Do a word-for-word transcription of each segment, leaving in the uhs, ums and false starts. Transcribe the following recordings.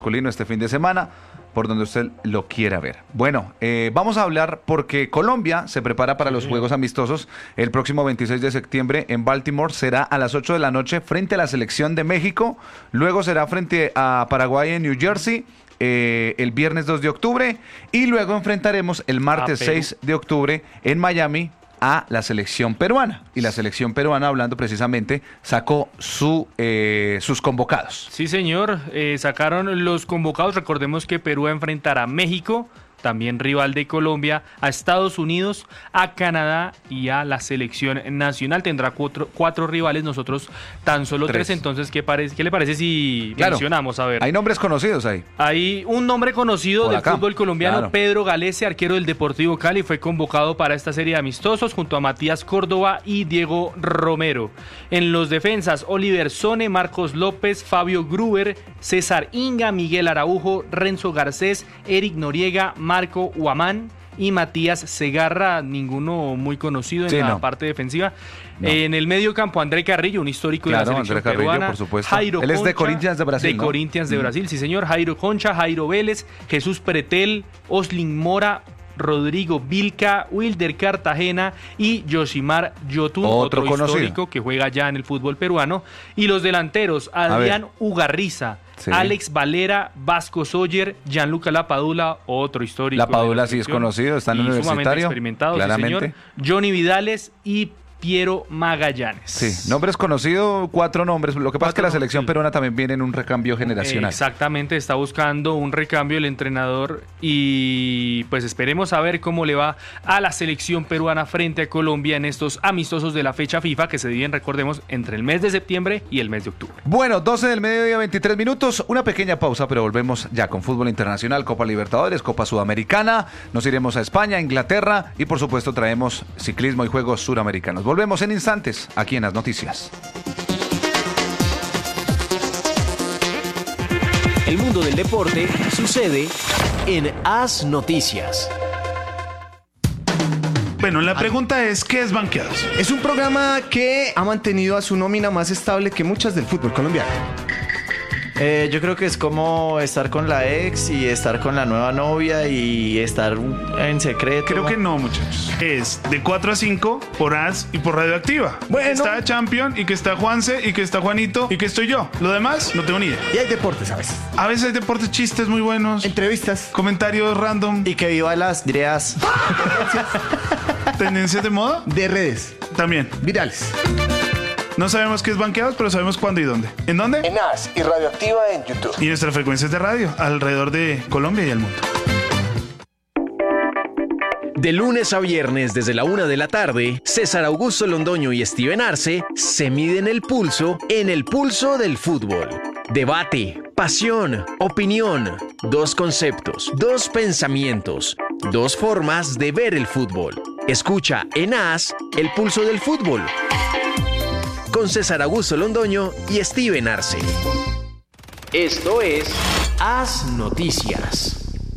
masculino este fin de semana, por donde usted lo quiera ver. Bueno, eh, vamos a hablar porque Colombia se prepara para los Juegos Amistosos el próximo veintiséis de septiembre en Baltimore. Será a las ocho de la noche frente a la selección de México. Luego será frente a Paraguay en New Jersey eh, el viernes dos de octubre. Y luego enfrentaremos el martes seis de octubre en Miami a la selección peruana. Y la selección peruana, hablando precisamente, sacó su, eh, sus convocados. Sí, señor, eh, sacaron los convocados. Recordemos que Perú va a enfrentar a México, también rival de Colombia, a Estados Unidos, a Canadá y a la selección nacional. Tendrá cuatro, cuatro rivales, nosotros tan solo tres. tres. Entonces, ¿qué, parece, ¿qué le parece si claro, mencionamos? A ver. Hay nombres conocidos ahí. Hay un nombre conocido Por del acá. fútbol colombiano, Claro. Pedro Galese, arquero del Deportivo Cali, fue convocado para esta serie de amistosos junto a Matías Córdoba y Diego Romero. En los defensas, Oliver Sone, Marcos López, Fabio Gruber, César Inga, Miguel Araujo, Renzo Garcés, Eric Noriega, Marco Huamán y Matías Segarra, ninguno muy conocido en sí, la no. parte defensiva. No. En el medio campo, André Carrillo, un histórico Claro, de la selección André Carrillo, peruana. por supuesto. Jairo Él es de Concha, Corinthians de Brasil, De ¿no? Corinthians de Mm. Brasil, sí señor. Jairo Concha, Jairo Vélez, Jesús Pretel, Oslin Mora, Rodrigo Vilca, Wilder Cartagena y Yoshimar Yotun, Otro otro, conocido. histórico que juega ya en el fútbol peruano. Y los delanteros, Adrián Ugarriza, Sí. Alex Valera, Vasco Soyer, Gianluca Lapadula, otro histórico. Lapadula de la sí es selección, conocido, está en el y sumamente universitario, experimentado, sí, claramente. señor. Johnny Vidales y Piero Magallanes. Sí, nombres conocidos, cuatro nombres. Lo que pasa es que la Cuatro, selección sí. peruana también viene en un recambio generacional. Exactamente, está buscando un recambio el entrenador y pues esperemos a ver cómo le va a la selección peruana frente a Colombia en estos amistosos de la fecha FIFA que se dividen, recordemos, entre el mes de septiembre y el mes de octubre. Bueno, doce del mediodía, veintitrés minutos, una pequeña pausa, pero volvemos ya con fútbol internacional, Copa Libertadores, Copa Sudamericana, nos iremos a España, Inglaterra y por supuesto traemos ciclismo y juegos suramericanos. Volvemos en instantes aquí en las noticias. El mundo del deporte sucede en As Noticias. Bueno, la pregunta es, ¿qué es Banqueados? Es un programa que ha mantenido a su nómina más estable que muchas del fútbol colombiano. Eh, yo creo que es como estar con la ex y estar con la nueva novia y estar en secreto. Creo que no, muchachos. Es de cuatro a cinco por As y por Radioactiva. Bueno. Que está Champion y que está Juanse y que está Juanito y que estoy yo. Lo demás, no tengo ni idea. Y hay deportes a veces. A veces hay deportes, chistes muy buenos, Entrevistas. comentarios random, Y que viva las Dreas. tendencias de moda De redes. también. Virales. No sabemos qué es Banqueados, pero sabemos cuándo y dónde. ¿En dónde? En As y Radioactiva en YouTube. Y nuestras frecuencias de radio alrededor de Colombia y el mundo. De lunes a viernes desde la una de la tarde, César Augusto Londoño y Steven Arce se miden el pulso en el pulso del fútbol. Debate, pasión, opinión, dos conceptos, dos pensamientos, dos formas de ver el fútbol. Escucha en As el pulso del fútbol con César Augusto Londoño y Steven Arce. Esto es As Noticias.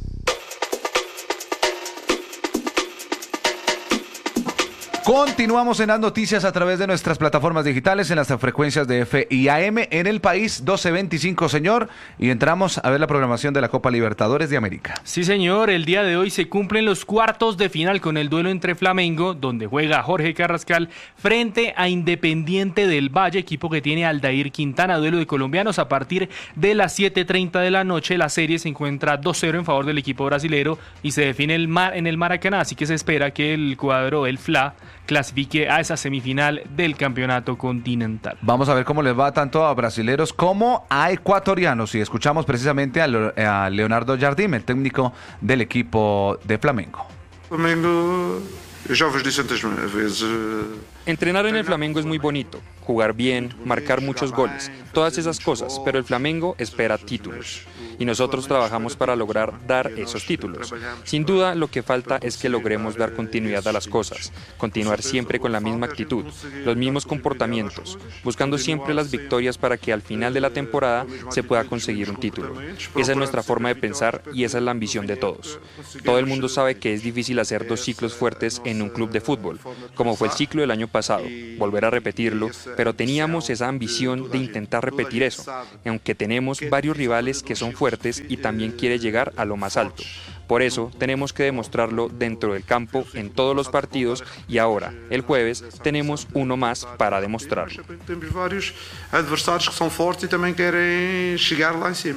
Continuamos en las noticias a través de nuestras plataformas digitales en las frecuencias de F y A M en el país, doce veinticinco, señor, y entramos a ver la programación de la Copa Libertadores de América. Sí, señor, el día de hoy se cumplen los cuartos de final con el duelo entre Flamengo, donde juega Jorge Carrascal, frente a Independiente del Valle, equipo que tiene Aldair Quintana, duelo de colombianos a partir de las siete treinta de la noche. La serie se encuentra dos cero en favor del equipo brasilero y se define el mar en el Maracaná, así que se espera que el cuadro, el F L A, clasifique a esa semifinal del campeonato continental. Vamos a ver cómo les va tanto a brasileros como a ecuatorianos y escuchamos precisamente a, Lo- a Leonardo Jardim, el técnico del equipo de Flamengo. Flamengo, eu já vos disse tantas vezes. Entrenar en el Flamengo es muy bonito, jugar bien, marcar muchos goles, todas esas cosas, pero el Flamengo espera títulos. Y nosotros trabajamos para lograr dar esos títulos. Sin duda, lo que falta es que logremos dar continuidad a las cosas, continuar siempre con la misma actitud, los mismos comportamientos, buscando siempre las victorias para que al final de la temporada se pueda conseguir un título. Esa es nuestra forma de pensar y esa es la ambición de todos. Todo el mundo sabe que es difícil hacer dos ciclos fuertes en un club de fútbol, como fue el ciclo del año pasado, volver a repetirlo, pero teníamos esa ambición de intentar repetir eso, aunque tenemos varios rivales que son fuertes y también quieren llegar a lo más alto. Por eso tenemos que demostrarlo dentro del campo en todos los partidos y ahora, el jueves, tenemos uno más para demostrarlo. Temos vários adversários que são fortes e também querem chegar lá em cima.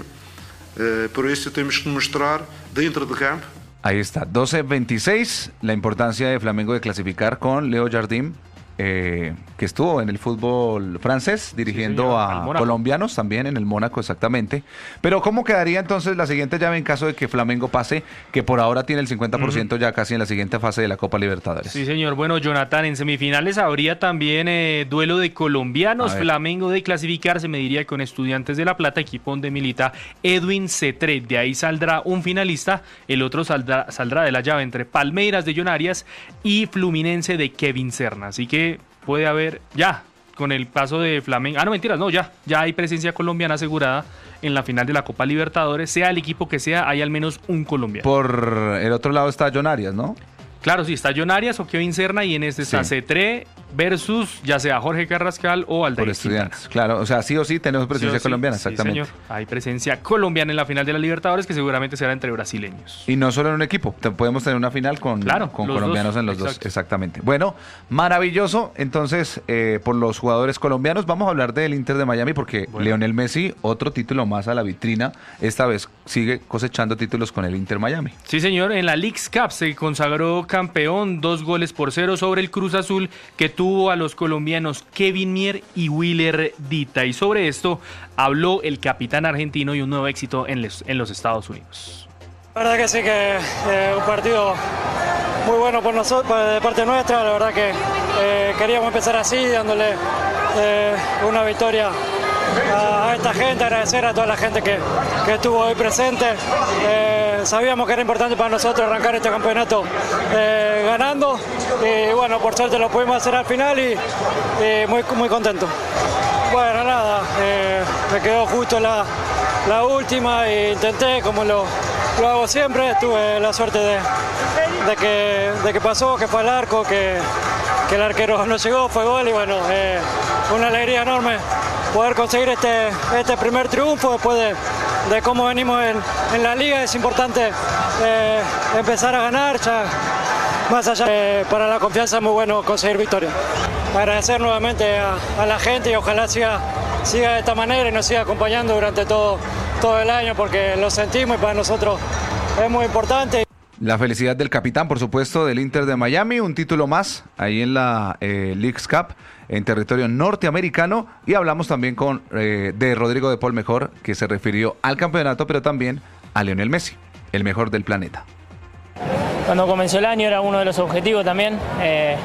Por isso temos que mostrar dentro do campo. Ahí está, doce veintiséis, la importancia de Flamengo de clasificar con Leo Jardim, eh, que estuvo en el fútbol francés dirigiendo sí, a colombianos también en el Mónaco, exactamente. Pero ¿cómo quedaría entonces la siguiente llave en caso de que Flamengo pase, que por ahora tiene el cincuenta por ciento uh-huh. ya casi en la siguiente fase de la Copa Libertadores? Sí, señor. Bueno, Jonathan, en semifinales habría también eh, duelo de colombianos. Flamengo de clasificar se mediría con Estudiantes de La Plata, equipo donde milita Edwin Cetré. De ahí saldrá un finalista, el otro saldrá, saldrá de la llave entre Palmeiras de John Arias y Fluminense de Kevin Serna. Así que puede haber ya, con el paso de Flamengo, ah no mentiras, no, ya, ya hay presencia colombiana asegurada en la final de la Copa Libertadores, sea el equipo que sea, hay al menos un colombiano. Por el otro lado está John Arias, ¿no? Claro, sí, está John Arias o Kevin Serna y en este está sí. Cetré versus ya sea Jorge Carrascal o Aldair Por Estudiantes, Quintana. Claro, o sea, sí o sí tenemos presencia sí colombiana, sí, exactamente. Sí, señor. Hay presencia colombiana en la final de la Libertadores que seguramente será entre brasileños. Y no solo en un equipo, podemos tener una final con, claro, con colombianos dos, en los exacto. dos, exactamente. Bueno, maravilloso, entonces, eh, por los jugadores colombianos, vamos a hablar del Inter de Miami porque bueno. Lionel Messi, otro título más a la vitrina, esta vez sigue cosechando títulos con el Inter Miami. Sí, señor, en la Leagues Cup se consagró campeón, dos goles por cero sobre el Cruz Azul, que tuvo a los colombianos Kevin Mier y Willer Dita. Y sobre esto habló el capitán argentino y un nuevo éxito en, les, en los Estados Unidos. La verdad que sí, que eh, un partido muy bueno por nosotros, de parte nuestra. La verdad que eh, queríamos empezar así, dándole eh, una victoria a esta gente, agradecer a toda la gente que, que estuvo hoy presente. Eh, sabíamos que era importante para nosotros arrancar este campeonato eh, ganando y bueno, por suerte lo pudimos hacer al final y, y muy, muy contento. Bueno, nada, eh, me quedó justo la, la última e intenté, como lo, lo hago siempre, tuve la suerte de, de, que, de que pasó, que fue al arco, que, que el arquero no llegó, fue gol y bueno, eh, una alegría enorme poder conseguir este, este primer triunfo después de, de cómo venimos en, en la liga. Es importante eh, empezar a ganar, ya más allá eh, para la confianza es muy bueno conseguir victoria. Agradecer nuevamente a, a la gente y ojalá siga, siga de esta manera y nos siga acompañando durante todo, todo el año porque lo sentimos y para nosotros es muy importante. La felicidad del capitán, por supuesto, del Inter de Miami, un título más ahí en la eh, Leagues Cup en territorio norteamericano, y hablamos también con eh, de Rodrigo de Paul Mejor, que se refirió al campeonato, pero también a Lionel Messi, el mejor del planeta. Cuando comenzó el año era uno de los objetivos también. Eh,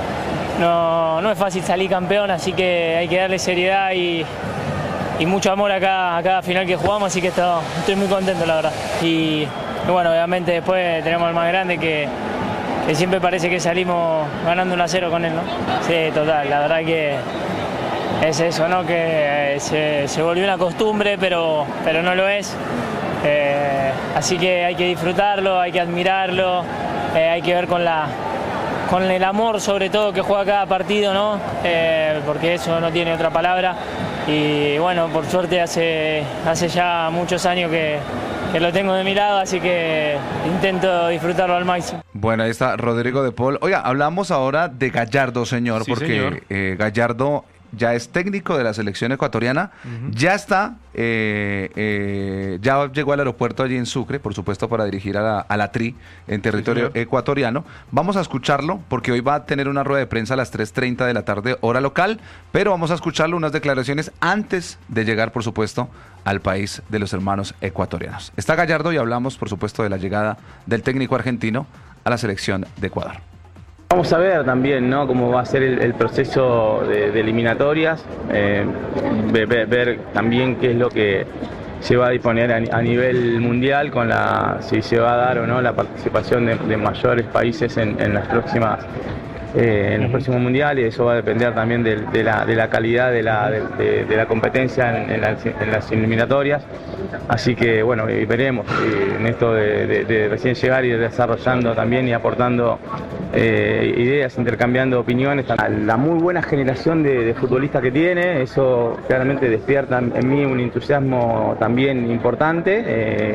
no, no es fácil salir campeón, así que hay que darle seriedad y, y mucho amor a cada, a cada final que jugamos, así que estoy, estoy muy contento, la verdad. Y, y bueno, obviamente después tenemos el más grande que que siempre parece que salimos ganando uno a cero con él, ¿no? Sí, total, la verdad que es eso, ¿no? Que se, se volvió una costumbre, pero, pero no lo es. Eh, así que hay que disfrutarlo, hay que admirarlo, eh, hay que ver con, la, con el amor sobre todo que juega cada partido, ¿no? Eh, porque eso no tiene otra palabra. Y bueno, por suerte hace, hace ya muchos años que... que lo tengo de mi lado, así que intento disfrutarlo al máximo. Bueno, ahí está Rodrigo de Paul. Oiga, hablamos ahora de Gallardo, señor, sí, porque señor. Eh, Gallardo ya es técnico de la selección ecuatoriana, uh-huh. ya está, eh, eh, ya llegó al aeropuerto allí en Sucre, por supuesto para dirigir a la, a la Tri en territorio sí, ecuatoriano. Vamos a escucharlo porque hoy va a tener una rueda de prensa a las tres treinta de la tarde, hora local, pero vamos a escucharlo unas declaraciones antes de llegar, por supuesto, al país de los hermanos ecuatorianos. Está Gallardo y hablamos, por supuesto, de la llegada del técnico argentino a la selección de Ecuador. Vamos a ver también, ¿no?, cómo va a ser el, el proceso de, de eliminatorias, eh, ver, ver también qué es lo que se va a disponer a, a nivel mundial, con la si se va a dar o no la participación de, de mayores países en, en las próximas eh, en los próximos mundiales, y eso va a depender también de, de, la, de la calidad de la, de, de, de la competencia en, en, las, en las eliminatorias. Así que bueno, y veremos y en esto de, de, de recién llegar y desarrollando también y aportando eh, ideas, intercambiando opiniones. La muy buena generación de, de futbolistas que tiene, eso claramente despierta en mí un entusiasmo también importante. Eh,